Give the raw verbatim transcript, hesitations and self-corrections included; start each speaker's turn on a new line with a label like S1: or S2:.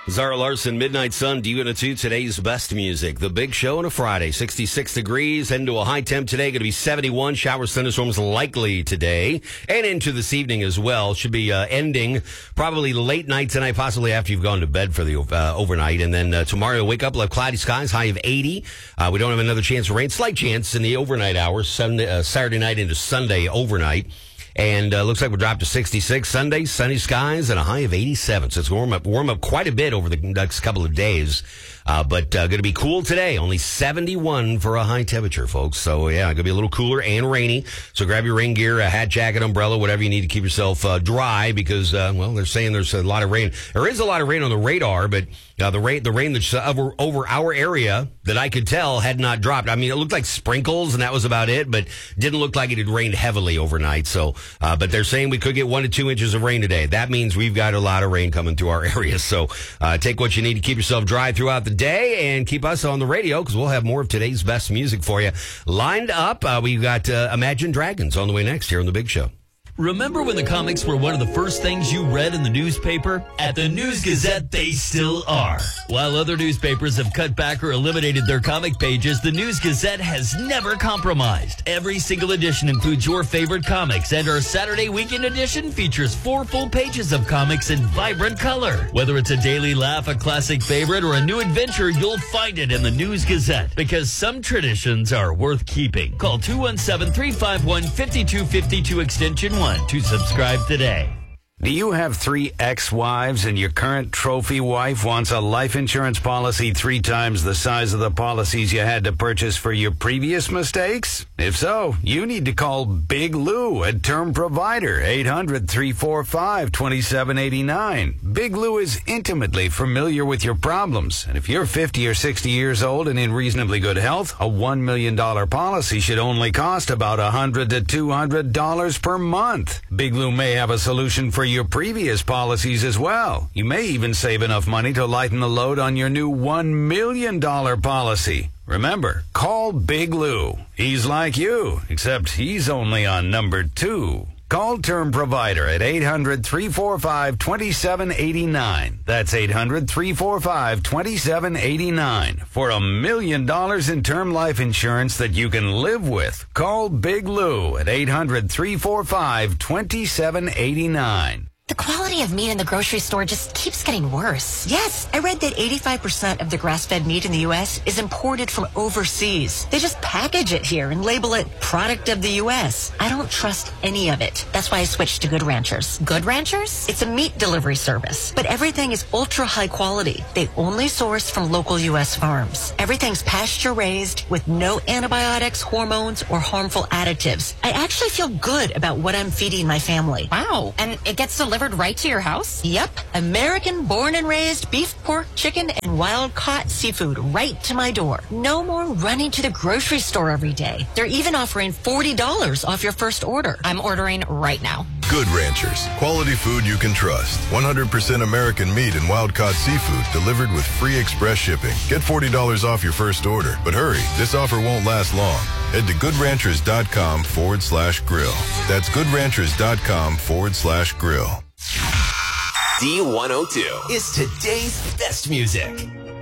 S1: Zara Larson, Midnight Sun, D U N two, today's best music. The Big Show on a Friday, sixty-six degrees, heading to a high temp today, going to be seventy-one. Showers, thunderstorms likely today, and into this evening as well. Should be uh, ending probably late night tonight, possibly after you've gone to bed for the uh, overnight. And then uh, tomorrow you'll wake up, we'll have cloudy skies, high of eighty. Uh, we don't have another chance of rain, slight chance in the overnight hours, Sunday, uh, Saturday night into Sunday overnight. And uh, looks like we'll drop to sixty-six Sunday, sunny skies, and a high of eighty-seven. So it's going to warm up, warm up quite a bit over the next couple of days. Uh, but uh, going to be cool today. Only seventy-one for a high temperature, folks. So, yeah, going to be a little cooler and rainy. So grab your rain gear, a hat, jacket, umbrella, whatever you need to keep yourself uh, dry because, uh, well, they're saying there's a lot of rain. There is a lot of rain on the radar, but uh, the rain the rain that's over, over our area that I could tell had not dropped. I mean, it looked like sprinkles, and that was about it, but didn't look like it had rained heavily overnight. So, uh, but they're saying we could get one to two inches of rain today. That means we've got a lot of rain coming through our area. So uh, take what you need to keep yourself dry throughout the day and keep us on the radio because we'll have more of today's best music for you lined up. Uh, we've got uh, Imagine Dragons on the way next here on The Big Show.
S2: Remember when the comics were one of the first things you read in the newspaper? At the News Gazette, they still are. While other newspapers have cut back or eliminated their comic pages, the News Gazette has never compromised. Every single edition includes your favorite comics, and our Saturday weekend edition features four full pages of comics in vibrant color. Whether it's a daily laugh, a classic favorite, or a new adventure, you'll find it in the News Gazette. Because some traditions are worth keeping. Call two one seven, three five one, five two five two extension one. To subscribe today.
S3: Do you have three ex-wives and your current trophy wife wants a life insurance policy three times the size of the policies you had to purchase for your previous mistakes? If so, you need to call Big Lou at Term Provider, eight hundred, three four five, two seven eight nine. Big Lou is intimately familiar with your problems, and if you're fifty or sixty years old and in reasonably good health, a one million dollars policy should only cost about one hundred to two hundred dollars per month. Big Lou may have a solution for your previous policies as well. You may even save enough money to lighten the load on your new one million dollars policy. Remember, call Big Lou. He's like you, except he's only on number two. Call Term Provider at eight hundred, three four five, two seven eight nine. That's eight hundred, three four five, two seven eight nine. For a million dollars in term life insurance that you can live with. Call Big Lou at eight hundred, three four five, two seven eight nine.
S4: The quality of meat in the grocery store just keeps getting worse. Yes, I read that eighty-five percent of the grass-fed meat in the U S is imported from overseas. They just package it here and label it product of the U S. I don't trust any of it. That's why I switched to Good Ranchers.
S5: Good Ranchers?
S4: It's a meat delivery service, but everything is ultra high quality. They only source from local U S farms. Everything's pasture-raised with no antibiotics, hormones, or harmful additives. I actually feel good about what I'm feeding my family.
S5: Wow. And it gets delivered right to your house?
S4: Yep. American born and raised beef, pork, chicken, and wild-caught seafood right to my door. No more running to the grocery store every day. They're even offering forty dollars off your first order.
S5: I'm ordering right now.
S6: Good Ranchers. Quality food you can trust. one hundred percent American meat and wild-caught seafood delivered with free express shipping. Get forty dollars off your first order. But hurry, this offer won't last long. Head to goodranchers.com forward slash grill. That's goodranchers.com forward slash grill.
S7: D one oh two is today's best music.